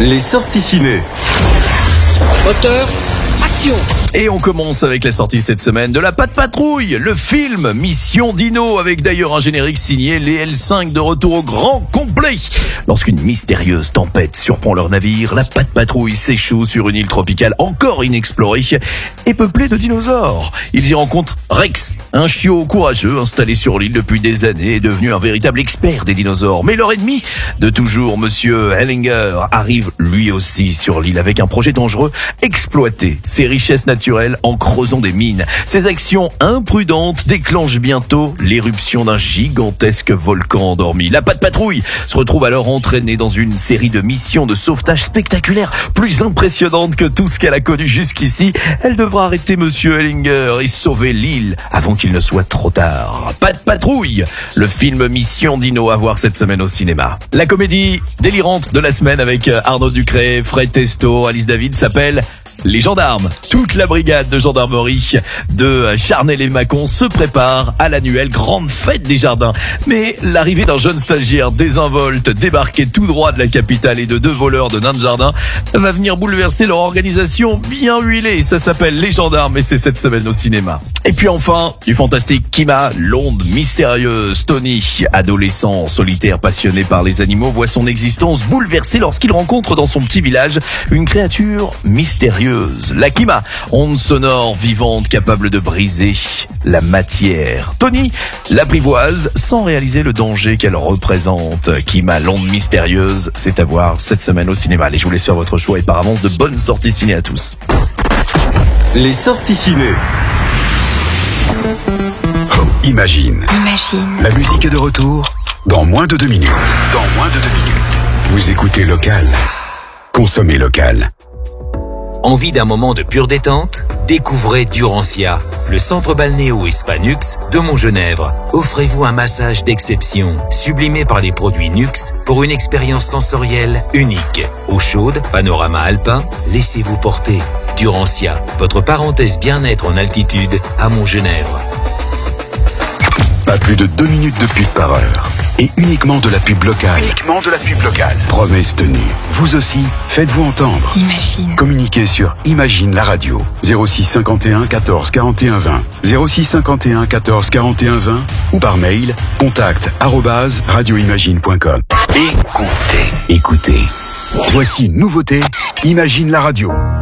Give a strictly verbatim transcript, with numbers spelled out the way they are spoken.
Les sorties ciné. Moteur, action. Et on commence avec la sortie cette semaine de La Patte Patrouille, le film Mission Dino, avec d'ailleurs un générique signé les L cinq de retour au grand complet. Lorsqu'une mystérieuse tempête surprend leur navire, La Patte Patrouille s'échoue sur une île tropicale encore inexplorée et peuplée de dinosaures. Ils y rencontrent Rex, un chiot courageux installé sur l'île depuis des années et devenu un véritable expert des dinosaures. Mais leur ennemi de toujours, Monsieur Hellinger, arrive lui aussi sur l'île avec un projet dangereux, exploiter ses richesses naturelles en creusant des mines. Ses actions imprudentes déclenchent bientôt l'éruption d'un gigantesque volcan endormi. La Patte Patrouille se retrouve alors entraînée dans une série de missions de sauvetage spectaculaires, plus impressionnantes que tout ce qu'elle a connu jusqu'ici. Elle devra arrêter Monsieur Hellinger et sauver l'île avant qu'il ne soit trop tard. Patte Patrouille, le film Mission Dino à voir cette semaine au cinéma. La comédie délirante de la semaine avec Arnaud Ducré, Fred Testo, Alice David s'appelle Les Gendarmes. Toute la brigade de gendarmerie de Charnay-les-Mâcon se prépare à l'annuelle grande fête des jardins. Mais l'arrivée d'un jeune stagiaire désinvolte débarqué tout droit de la capitale et de deux voleurs de nains de jardin va venir bouleverser leur organisation bien huilée. Ça s'appelle Les Gendarmes et c'est cette semaine au cinéma. Et puis enfin, du fantastique Kima, l'onde mystérieuse. Tony, adolescent solitaire passionné par les animaux, voit son existence bouleversée lorsqu'il rencontre dans son petit village une créature mystérieuse. La Kima, onde sonore vivante capable de briser la matière. Tony l'apprivoise sans réaliser le danger qu'elle représente. Kima, l'onde mystérieuse, c'est à voir cette semaine au cinéma. Allez, je vous laisse faire votre choix et par avance de bonnes sorties ciné à tous. Les sorties ciné. Oh, imagine. Imagine. La musique est de retour dans moins de deux minutes. Dans moins de deux minutes. Vous écoutez local. Consommez local. Envie d'un moment de pure détente ? Découvrez Durantia, le centre balnéo et spa Nux de Montgenèvre. Offrez-vous un massage d'exception, sublimé par les produits Nux pour une expérience sensorielle unique. Eau chaude, panorama alpin, laissez-vous porter. Durantia, votre parenthèse bien-être en altitude à Montgenèvre. Pas plus de deux minutes de pub par heure. Et uniquement de la pub locale. Uniquement de la pub locale. Promesse tenue. Vous aussi, faites-vous entendre. Imagine. Communiquez sur Imagine la radio. zéro six cinquante et un quatorze quarante et un vingt. zéro six cinquante et un quatorze quarante et un vingt. Ou par mail, contact arobase radioimagine point com. Écoutez. Écoutez. Voici une nouveauté. Imagine la radio.